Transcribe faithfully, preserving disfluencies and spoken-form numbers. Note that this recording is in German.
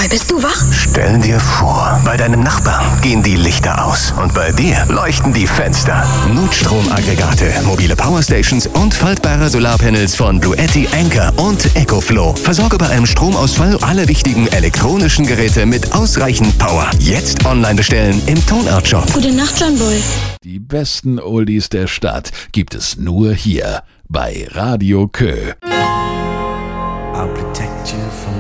Boy, bist du wach? Stell dir vor, bei deinem Nachbarn gehen die Lichter aus und bei dir leuchten die Fenster. Notstromaggregate, mobile Powerstations und faltbare Solarpanels von Bluetti, Anker und EcoFlow. Versorge bei einem Stromausfall alle wichtigen elektronischen Geräte mit ausreichend Power. Jetzt online bestellen im Tonart Shop. Gute Nacht, John Boy. Die besten Oldies der Stadt gibt es nur hier bei Radio Kö. I'll protect you from